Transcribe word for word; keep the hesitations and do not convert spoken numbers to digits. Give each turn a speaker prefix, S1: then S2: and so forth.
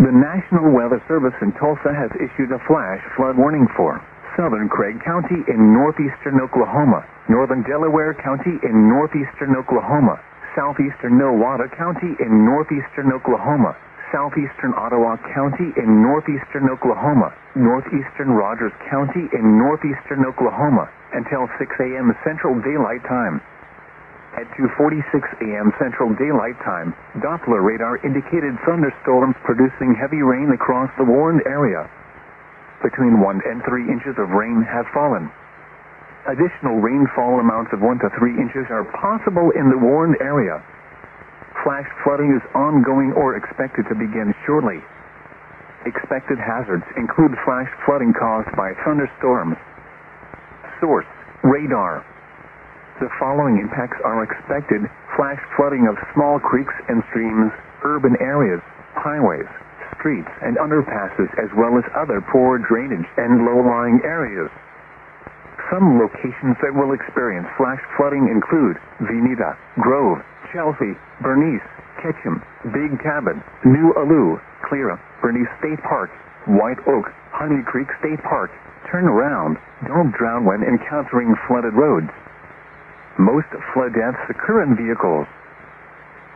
S1: The National Weather Service in Tulsa has issued a flash flood warning for southern Craig County in northeastern Oklahoma, northern Delaware County in northeastern Oklahoma, southeastern Nowata County in northeastern Oklahoma, southeastern Ottawa County in northeastern Oklahoma, northeastern Rogers County in northeastern Oklahoma, until six a m Central Daylight Time. At two forty-six a m Central Daylight Time, Doppler radar indicated thunderstorms producing heavy rain across the warned area. Between one and three inches of rain have fallen. Additional rainfall amounts of one to three inches are possible in the warned area. Flash flooding is ongoing or expected to begin shortly. Expected hazards include flash flooding caused by thunderstorms. Source: radar. The following impacts are expected: flash flooding of small creeks and streams, urban areas, highways, streets, and underpasses, as well as other poor drainage and low-lying areas. Some locations that will experience flash flooding include Veneta, Grove, Chelsea, Bernice, Ketchum, Big Cabin, New Alou, Cleara, Bernice State Park, White Oak, Honey Creek State Park. Turn around. Don't drown when encountering flooded roads. Most flood deaths occur in vehicles.